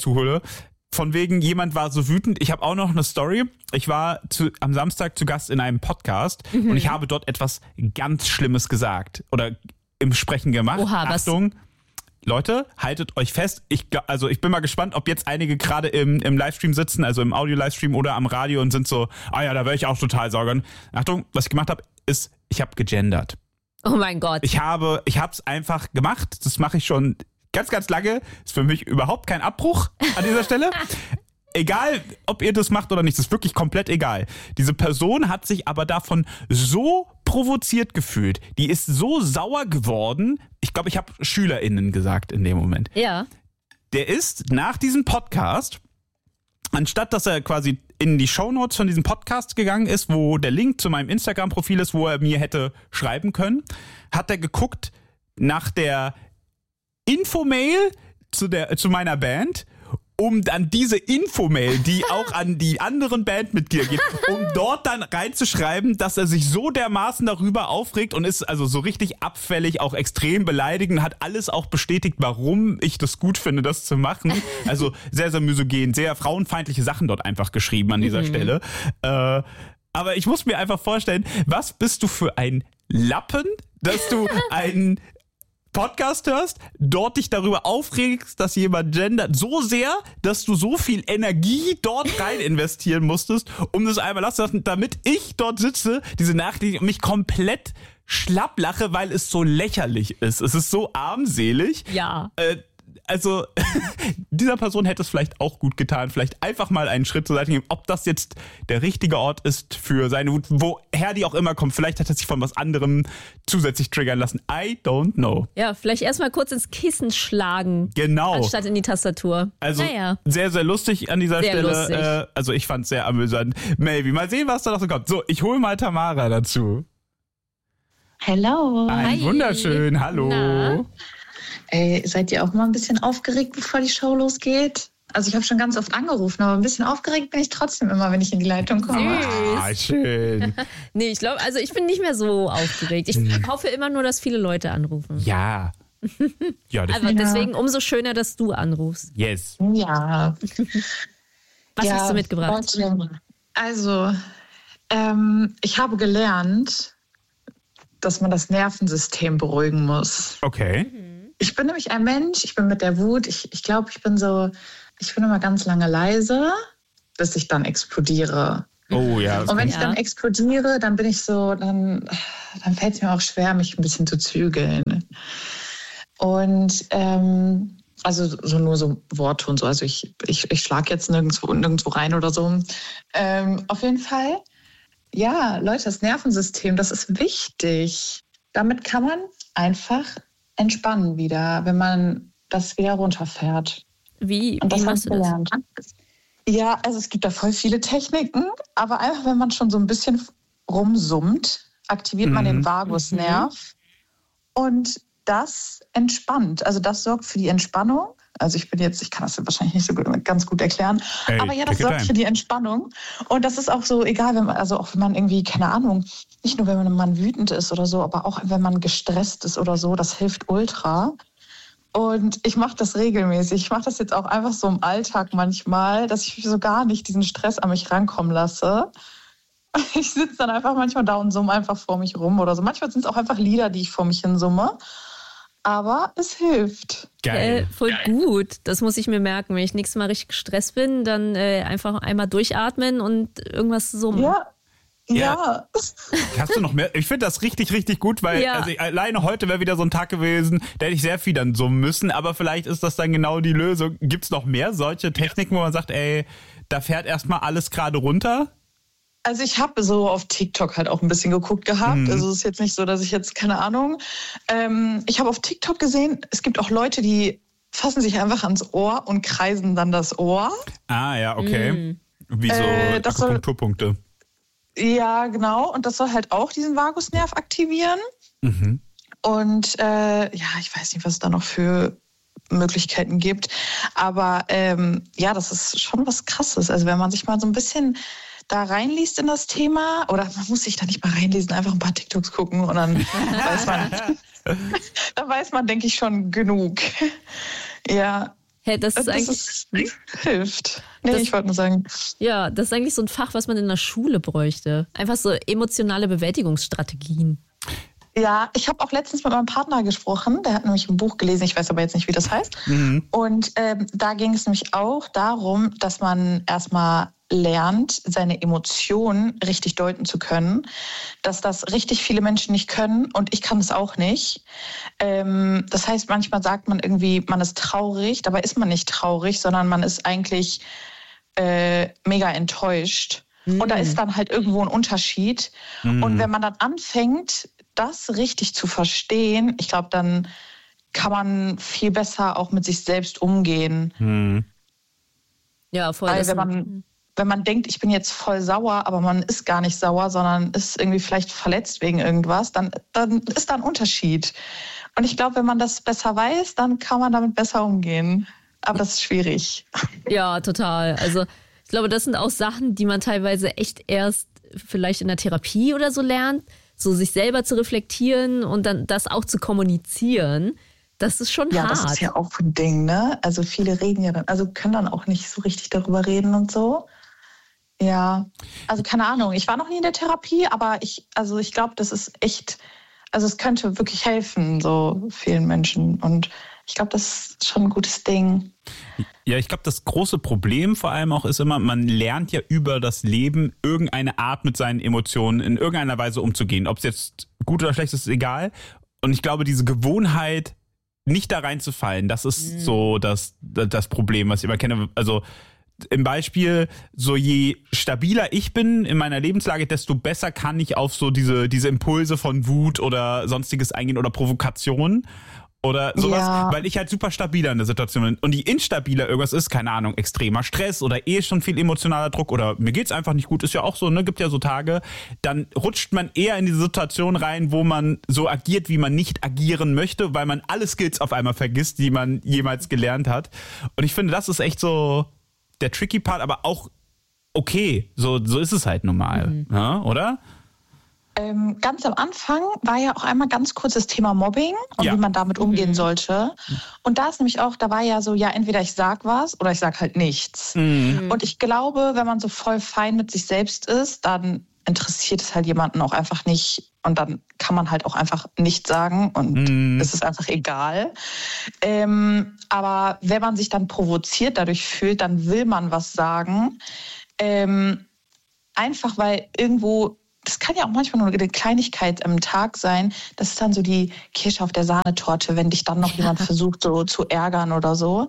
von wegen, jemand war so wütend. Ich habe auch noch eine Story. Ich war am Samstag zu Gast in einem Podcast und ich habe dort etwas ganz Schlimmes gesagt oder im Sprechen gemacht. Oha, Achtung, Leute, haltet euch fest. Ich bin mal gespannt, ob jetzt einige gerade im Livestream sitzen, also im Audio-Livestream oder am Radio und sind so, da wäre ich auch total saugen. Achtung, was ich gemacht habe, ist, ich habe gegendert. Oh mein Gott. Ich hab's einfach gemacht. Das mache ich schon ganz, ganz lange. Ist für mich überhaupt kein Abbruch an dieser Stelle. Egal, ob ihr das macht oder nicht, das ist wirklich komplett egal. Diese Person hat sich aber davon so provoziert gefühlt. Die ist so sauer geworden. Ich glaube, ich habe SchülerInnen gesagt in dem Moment. Ja. Der ist nach diesem Podcast, anstatt dass er quasi in die Shownotes von diesem Podcast gegangen ist, wo der Link zu meinem Instagram-Profil ist, wo er mir hätte schreiben können, hat er geguckt nach der Infomail zu meiner Band, um dann diese Infomail, die auch an die anderen Bandmitglieder geht, um dort dann reinzuschreiben, dass er sich so dermaßen darüber aufregt und ist also so richtig abfällig, auch extrem beleidigend, hat alles auch bestätigt, warum ich das gut finde, das zu machen. Also sehr, sehr misogen, sehr frauenfeindliche Sachen dort einfach geschrieben an dieser Stelle. Aber ich muss mir einfach vorstellen, was bist du für ein Lappen, dass du einen Podcast hörst, dort dich darüber aufregst, dass jemand gendert, so sehr, dass du so viel Energie dort rein investieren musstest, um das einmal lassen zu lassen, damit ich dort sitze, diese Nachricht und mich komplett schlapp lache, weil es so lächerlich ist. Es ist so armselig. Ja. Also, dieser Person hätte es vielleicht auch gut getan, vielleicht einfach mal einen Schritt zur Seite nehmen, ob das jetzt der richtige Ort ist für seine Wut, woher die auch immer kommt. Vielleicht hat er sich von was anderem zusätzlich triggern lassen. I don't know. Ja, vielleicht erstmal kurz ins Kissen schlagen. Genau. Anstatt in die Tastatur. Also, sehr, sehr lustig an dieser sehr Stelle. Also, ich fand es sehr amüsant. Maybe. Mal sehen, was da noch so kommt. So, ich hole mal Tamara dazu. Hello. Wunderschön. Hallo. Na? Ey, seid ihr auch mal ein bisschen aufgeregt, bevor die Show losgeht? Also ich habe schon ganz oft angerufen, aber ein bisschen aufgeregt bin ich trotzdem immer, wenn ich in die Leitung komme. Schön. Nee, ich glaube, also ich bin nicht mehr so aufgeregt. Ich hoffe immer nur, dass viele Leute anrufen. Ja. Ja, aber deswegen umso schöner, dass du anrufst. Yes. Ja. Was hast du mitgebracht? Also, ich habe gelernt, dass man das Nervensystem beruhigen muss. Okay. Ich bin nämlich ein Mensch, ich bin mit der Wut, ich glaube, ich bin immer ganz lange leise, bis ich dann explodiere. Oh ja. Und wenn ich dann explodiere, dann bin ich so, dann fällt es mir auch schwer, mich ein bisschen zu zügeln. Und also so nur so Worte und so, also ich schlage jetzt nirgendwo rein oder so. Auf jeden Fall, ja, Leute, das Nervensystem, das ist wichtig. Damit kann man einfach entspannen wieder, wenn man das wieder runterfährt. Wie machst du das? Ja, also es gibt da voll viele Techniken, aber einfach, wenn man schon so ein bisschen rumsummt, aktiviert man den Vagusnerv und das entspannt. Also das sorgt für die Entspannung. Also ich kann das wahrscheinlich nicht so ganz gut erklären, aber ja, das sorgt für die Entspannung. Und das ist auch so, egal, auch wenn man irgendwie, keine Ahnung, nicht nur wenn man wütend ist oder so, aber auch wenn man gestresst ist oder so, das hilft ultra. Und ich mache das regelmäßig. Ich mache das jetzt auch einfach so im Alltag manchmal, dass ich so gar nicht diesen Stress an mich rankommen lasse. Ich sitze dann einfach manchmal da und summe einfach vor mich rum oder so. Manchmal sind es auch einfach Lieder, die ich vor mich hin summe. Aber es hilft. Geil. Voll gut. Das muss ich mir merken. Wenn ich nächstes Mal richtig gestresst bin, dann einfach einmal durchatmen und irgendwas summen. Ja. Hast du noch mehr? Ich finde das richtig, richtig gut, weil alleine heute wäre wieder so ein Tag gewesen, da hätte ich sehr viel dann summen müssen, aber vielleicht ist das dann genau die Lösung. Gibt es noch mehr solche Techniken, wo man sagt, da fährt erstmal alles gerade runter? Also ich habe so auf TikTok halt auch ein bisschen geguckt gehabt. Also es ist jetzt nicht so, dass ich jetzt, keine Ahnung. Ich habe auf TikTok gesehen, es gibt auch Leute, die fassen sich einfach ans Ohr und kreisen dann das Ohr. Ah ja, okay. Wie so Akupunkturpunkte. Ja, genau. Und das soll halt auch diesen Vagusnerv aktivieren. Und ich weiß nicht, was es da noch für Möglichkeiten gibt. Aber das ist schon was Krasses. Also wenn man sich mal so ein bisschen da reinliest in das Thema, oder man muss sich da nicht mal reinlesen, einfach ein paar TikToks gucken und dann weiß man, denke ich, schon genug. Ja. Hey, das ist eigentlich hilft. Nee, ich wollte nur sagen. Ja, das ist eigentlich so ein Fach, was man in der Schule bräuchte. Einfach so emotionale Bewältigungsstrategien. Ja, ich habe auch letztens mit meinem Partner gesprochen. Der hat nämlich ein Buch gelesen, ich weiß aber jetzt nicht, wie das heißt. Und da ging es nämlich auch darum, dass man erstmal lernt, seine Emotionen richtig deuten zu können. Dass das richtig viele Menschen nicht können und ich kann es auch nicht. Das heißt, manchmal sagt man irgendwie, man ist traurig. Dabei ist man nicht traurig, sondern man ist eigentlich mega enttäuscht. Und da ist dann halt irgendwo ein Unterschied. Und wenn man dann anfängt, das richtig zu verstehen, ich glaube, dann kann man viel besser auch mit sich selbst umgehen. Ja, voll. Weil wenn man denkt, ich bin jetzt voll sauer, aber man ist gar nicht sauer, sondern ist irgendwie vielleicht verletzt wegen irgendwas, dann ist da ein Unterschied. Und ich glaube, wenn man das besser weiß, dann kann man damit besser umgehen. Aber das ist schwierig. Ja, total. Also ich glaube, das sind auch Sachen, die man teilweise echt erst vielleicht in der Therapie oder so lernt, so sich selber zu reflektieren und dann das auch zu kommunizieren. Das ist schon hart. Ja, das ist ja auch ein Ding, ne? Also viele reden ja dann, also können dann auch nicht so richtig darüber reden und so. Ja, also keine Ahnung. Ich war noch nie in der Therapie, aber ich glaube, das ist echt, also es könnte wirklich helfen, so vielen Menschen. Und ich glaube, das ist schon ein gutes Ding. Ja, ich glaube, das große Problem vor allem auch ist immer, man lernt ja über das Leben irgendeine Art mit seinen Emotionen in irgendeiner Weise umzugehen. Ob es jetzt gut oder schlecht ist, ist egal. Und ich glaube, diese Gewohnheit, nicht da reinzufallen, das ist so das Problem, was ich immer kenne. Also im Beispiel, so je stabiler ich bin in meiner Lebenslage, desto besser kann ich auf so diese Impulse von Wut oder sonstiges eingehen oder Provokation oder sowas, weil ich halt super stabiler in der Situation bin. Und je instabiler irgendwas ist, keine Ahnung, extremer Stress oder schon viel emotionaler Druck oder mir geht's einfach nicht gut, ist ja auch so, ne, gibt ja so Tage, dann rutscht man eher in diese Situation rein, wo man so agiert, wie man nicht agieren möchte, weil man alle Skills auf einmal vergisst, die man jemals gelernt hat. Und ich finde, das ist echt so der tricky Part, aber auch okay, so ist es halt normal, ja, oder? Ganz am Anfang war ja auch einmal ganz kurz das Thema Mobbing und wie man damit umgehen sollte. Und da ist nämlich auch, da war ja so, ja, entweder ich sag was oder ich sag halt nichts. Und ich glaube, wenn man so voll fein mit sich selbst ist, dann interessiert es halt jemanden auch einfach nicht und dann kann man halt auch einfach nichts sagen und es ist einfach egal. Aber wenn man sich dann provoziert dadurch fühlt, dann will man was sagen. Einfach weil irgendwo, das kann ja auch manchmal nur eine Kleinigkeit am Tag sein, das ist dann so die Kirsche auf der Sahnetorte, wenn dich dann noch jemand versucht so zu ärgern oder so.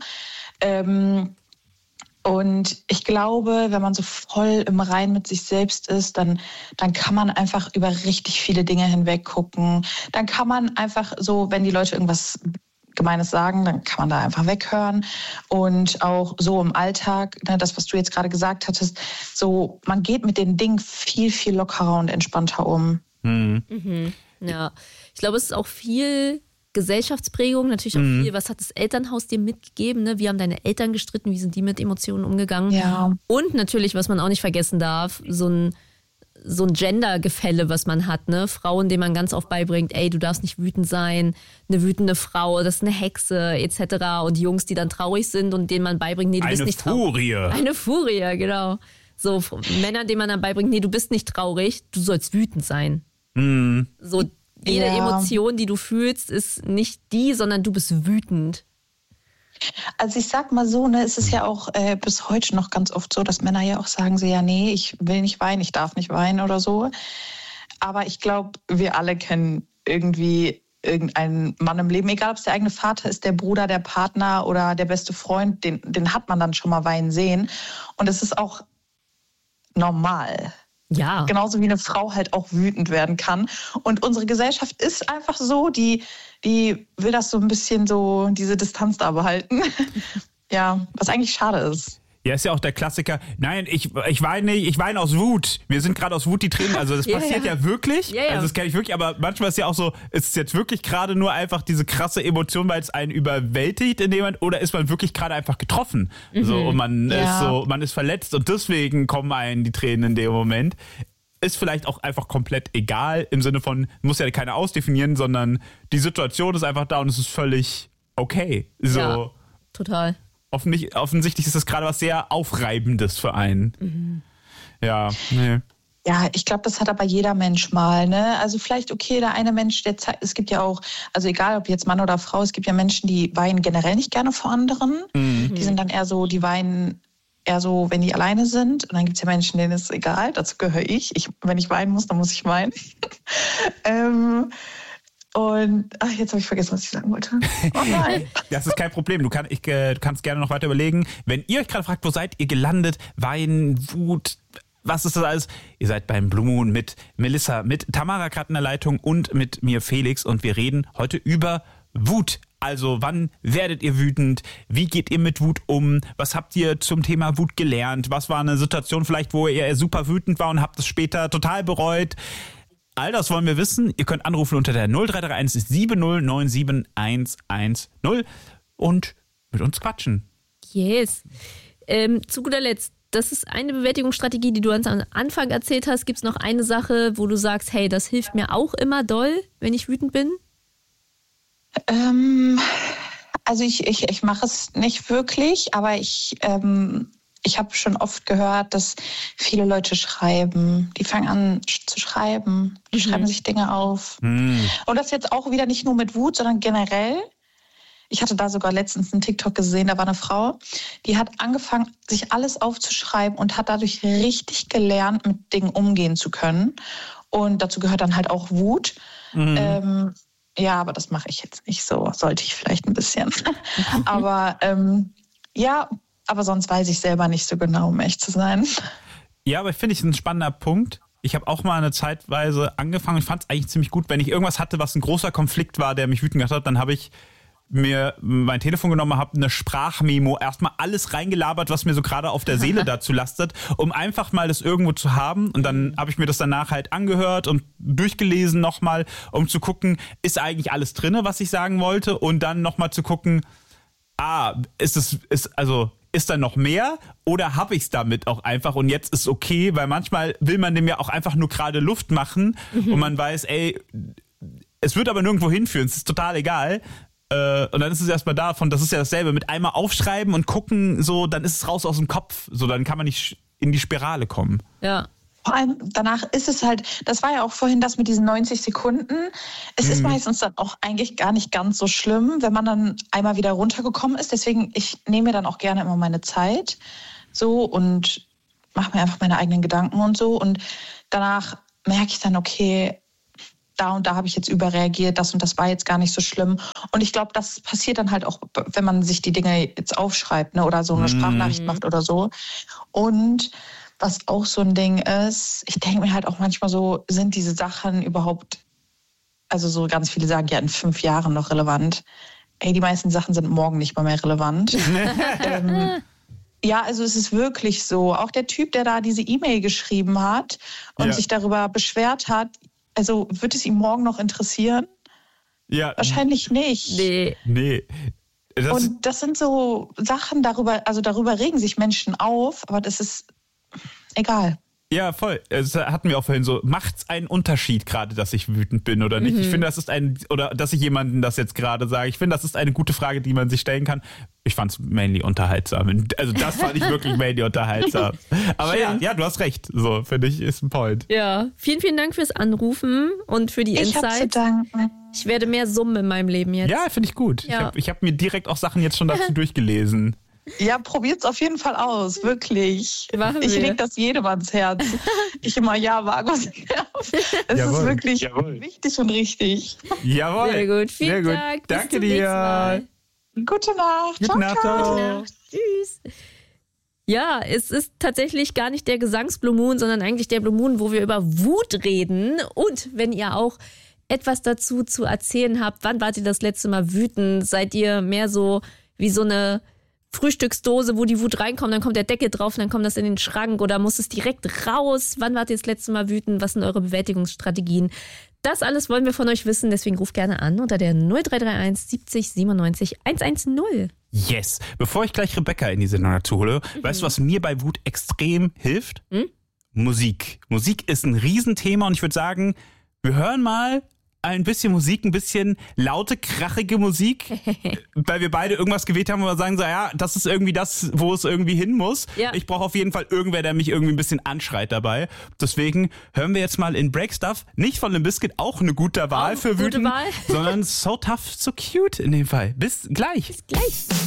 Und ich glaube, wenn man so voll im Reinen mit sich selbst ist, dann kann man einfach über richtig viele Dinge hinweg gucken. Dann kann man einfach so, wenn die Leute irgendwas Gemeines sagen, dann kann man da einfach weghören. Und auch so im Alltag, ne, das, was du jetzt gerade gesagt hattest, so man geht mit den Dingen viel, viel lockerer und entspannter um. Ja, ich glaube, es ist auch viel Gesellschaftsprägung, natürlich auch viel, was hat das Elternhaus dir mitgegeben, ne? Wie haben deine Eltern gestritten, wie sind die mit Emotionen umgegangen? Ja. Und natürlich, was man auch nicht vergessen darf, so ein Gender-Gefälle, was man hat, ne? Frauen, denen man ganz oft beibringt, ey, du darfst nicht wütend sein, eine wütende Frau, das ist eine Hexe, etc. Und Jungs, die dann traurig sind und denen man beibringt, nee, du bist nicht traurig. Eine Furie, genau. So Männer, denen man dann beibringt, nee, du bist nicht traurig, du sollst wütend sein. So jede Emotion, die du fühlst, ist nicht die, sondern du bist wütend. Also ich sag mal so, ne, es ist ja auch bis heute noch ganz oft so, dass Männer ja auch sagen, so ja, nee, ich will nicht weinen, ich darf nicht weinen oder so. Aber ich glaube, wir alle kennen irgendwie irgendeinen Mann im Leben, egal ob es der eigene Vater ist, der Bruder, der Partner oder der beste Freund, den hat man dann schon mal weinen sehen. Und es ist auch normal. Ja. Genauso wie eine Frau halt auch wütend werden kann. Und unsere Gesellschaft ist einfach so, die will das so ein bisschen so, diese Distanz da behalten. Ja, was eigentlich schade ist. Ja, ist ja auch der Klassiker. Nein, ich weine nicht, ich weine aus Wut. Wir sind gerade aus Wut die Tränen. Also das passiert ja wirklich. Ja. Also das kenne ich wirklich. Aber manchmal ist ja auch so, ist es jetzt wirklich gerade nur einfach diese krasse Emotion, weil es einen überwältigt in dem Moment, oder ist man wirklich gerade einfach getroffen? So, und man ist verletzt und deswegen kommen einen die Tränen in dem Moment. Ist vielleicht auch einfach komplett egal, im Sinne von, muss ja keiner ausdefinieren, sondern die Situation ist einfach da und es ist völlig okay. So. Ja, total. Offensichtlich ist das gerade was sehr Aufreibendes für einen. Ja, nee. Ja, ich glaube, das hat aber jeder Mensch mal, ne? Also vielleicht, okay, der eine Mensch, der zeigt, es gibt ja auch, also egal ob jetzt Mann oder Frau, es gibt ja Menschen, die weinen generell nicht gerne vor anderen. Die sind dann eher so, die weinen eher so, wenn die alleine sind. Und dann gibt es ja Menschen, denen ist es egal, dazu gehöre ich. Wenn ich weinen muss, dann muss ich weinen. Und jetzt habe ich vergessen, was ich sagen wollte. Oh nein. Das ist kein Problem. Du kannst gerne noch weiter überlegen. Wenn ihr euch gerade fragt, wo seid ihr gelandet? Wein, Wut, was ist das alles? Ihr seid beim Blue Moon mit Melissa, mit Tamara gerade in der Leitung und mit mir Felix. Und wir reden heute über Wut. Also wann werdet ihr wütend? Wie geht ihr mit Wut um? Was habt ihr zum Thema Wut gelernt? Was war eine Situation vielleicht, wo ihr super wütend war und habt es später total bereut? All das wollen wir wissen. Ihr könnt anrufen unter der 0331 7097 110 und mit uns quatschen. Yes. Zu guter Letzt, das ist eine Bewältigungsstrategie, die du uns am Anfang erzählt hast. Gibt es noch eine Sache, wo du sagst, hey, das hilft mir auch immer doll, wenn ich wütend bin? Also ich mache es nicht wirklich, aber ich habe schon oft gehört, dass viele Leute schreiben. Die fangen an zu schreiben. Die schreiben sich Dinge auf. Und das jetzt auch wieder nicht nur mit Wut, sondern generell. Ich hatte da sogar letztens einen TikTok gesehen, da war eine Frau, die hat angefangen, sich alles aufzuschreiben und hat dadurch richtig gelernt, mit Dingen umgehen zu können. Und dazu gehört dann halt auch Wut. Ja, aber das mache ich jetzt nicht so. Sollte ich vielleicht ein bisschen. Aber aber sonst weiß ich selber nicht so genau, um echt zu sein. Ja, aber finde ich ein spannender Punkt. Ich habe auch mal eine Zeitweise angefangen. Ich fand es eigentlich ziemlich gut, wenn ich irgendwas hatte, was ein großer Konflikt war, der mich wütend gemacht hat, dann habe ich mir mein Telefon genommen, habe eine Sprachmemo, erstmal alles reingelabert, was mir so gerade auf der Seele dazu lastet, um einfach mal das irgendwo zu haben. Und dann habe ich mir das danach halt angehört und durchgelesen nochmal, um zu gucken, ist eigentlich alles drin, was ich sagen wollte? Und dann nochmal zu gucken, ist da noch mehr oder habe ich es damit auch einfach und jetzt ist es okay, weil manchmal will man dem ja auch einfach nur gerade Luft machen und man weiß, ey, es wird aber nirgendwo hinführen, es ist total egal. Und dann ist es erstmal davon, das ist ja dasselbe, mit einmal aufschreiben und gucken, so, dann ist es raus aus dem Kopf, so, dann kann man nicht in die Spirale kommen. Ja. Vor allem danach ist es halt, das war ja auch vorhin das mit diesen 90 Sekunden. Es ist meistens dann auch eigentlich gar nicht ganz so schlimm, wenn man dann einmal wieder runtergekommen ist. Deswegen, ich nehme mir dann auch gerne immer meine Zeit so und mache mir einfach meine eigenen Gedanken und so. Und danach merke ich dann, okay, da und da habe ich jetzt überreagiert, das und das war jetzt gar nicht so schlimm. Und ich glaube, das passiert dann halt auch, wenn man sich die Dinge jetzt aufschreibt, ne, oder so eine Sprachnachricht macht oder so. Und was auch so ein Ding ist, ich denke mir halt auch manchmal so, sind diese Sachen überhaupt, also so ganz viele sagen ja in 5 Jahren noch relevant. Ey, die meisten Sachen sind morgen nicht mal mehr relevant. Ja, also es ist wirklich so. Auch der Typ, der da diese E-Mail geschrieben hat und sich darüber beschwert hat, also wird es ihm morgen noch interessieren? Ja. Wahrscheinlich nicht. Nee. Und das sind so Sachen, darüber regen sich Menschen auf, aber das ist egal. Ja, voll. Das hatten wir auch vorhin so. Macht's einen Unterschied gerade, dass ich wütend bin oder nicht? Ich finde, oder dass ich jemandem das jetzt gerade sage. Ich finde, das ist eine gute Frage, die man sich stellen kann. Ich fand's mainly unterhaltsam. Also das fand ich wirklich mainly unterhaltsam. Aber ja, du hast recht. So, finde ich, ist ein Point. Ja, vielen, vielen Dank fürs Anrufen und für die Insights. Ich hab zu danken. Ich werde mehr summen in meinem Leben jetzt. Ja, finde ich gut. Ja. Ich hab mir direkt auch Sachen jetzt schon dazu durchgelesen. Ja, probiert's auf jeden Fall aus, wirklich. Ich leg das jedem ans Herz. Ich immer, Vagus. Es ist wirklich wichtig und richtig. Jawohl. Sehr gut, vielen Dank. Danke dir. Gute Nacht. Gute Nacht. Gute Nacht. Tschüss. Ja, es ist tatsächlich gar nicht der Gesangs-Blue Moon, sondern eigentlich der Blue Moon, wo wir über Wut reden. Und wenn ihr auch etwas dazu zu erzählen habt, wann wart ihr das letzte Mal wütend? Seid ihr mehr so wie so eine Frühstücksdose, wo die Wut reinkommt, dann kommt der Deckel drauf, dann kommt das in den Schrank oder muss es direkt raus? Wann wart ihr das letzte Mal wütend? Was sind eure Bewältigungsstrategien? Das alles wollen wir von euch wissen, deswegen ruft gerne an unter der 0331 70 97 110. Yes. Bevor ich gleich Rebecca in die Sendung dazu hole, weißt du, was mir bei Wut extrem hilft? Musik. Musik ist ein Riesenthema und ich würde sagen, wir hören mal ein bisschen Musik, ein bisschen laute, krachige Musik, weil wir beide irgendwas gewählt haben, wo wir sagen so, ja, das ist irgendwie das, wo es irgendwie hin muss. Ja. Ich brauche auf jeden Fall irgendwer, der mich irgendwie ein bisschen anschreit dabei. Deswegen hören wir jetzt mal in Break Stuff, nicht von Limp Bizkit, auch eine gute Wahl für Wütend, sondern So Tough, So Cute in dem Fall. Bis gleich.